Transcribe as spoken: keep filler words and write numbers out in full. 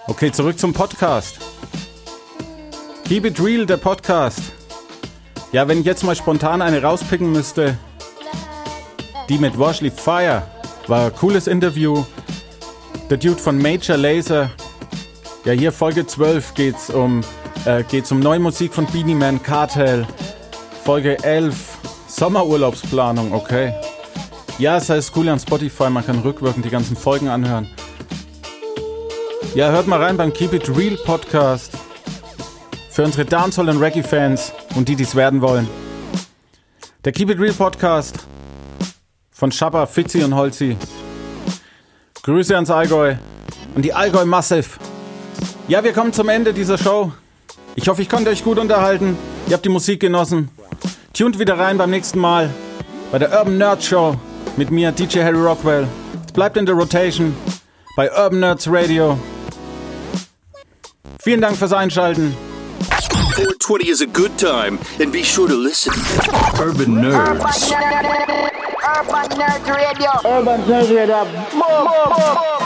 Okay, zurück zum Podcast. Keep It Real, der Podcast. Ja, wenn ich jetzt mal spontan eine rauspicken müsste, die mit Washley Fire, war ein cooles Interview. Der Dude von Major Lazer. Ja, hier Folge zwölf geht's um, äh, geht's um neue Musik von Beenie Man, Kartel. Folge elf, Sommerurlaubsplanung, okay. Ja, es heißt cool an Spotify, man kann rückwirkend die ganzen Folgen anhören. Ja, hört mal rein beim Keep It Real Podcast. Für unsere Dancehall- und Reggae-Fans und die, die es werden wollen. Der Keep It Real Podcast von Shabba, Fitzi und Holzi. Grüße ans Allgäu und die Allgäu Massive. Ja, wir kommen zum Ende dieser Show. Ich hoffe, ich konnte euch gut unterhalten. Ihr habt die Musik genossen. Tunt wieder rein beim nächsten Mal bei der Urban Nerd Show mit mir, D J Harry Rockwell. Es bleibt in der Rotation bei Urban Nerds Radio. Vielen Dank fürs Einschalten. four twenty is a good time, and be sure to listen. Urban Nerds. Urban Nerds Radio. Urban Nerds Radio. Boom, boom, boom.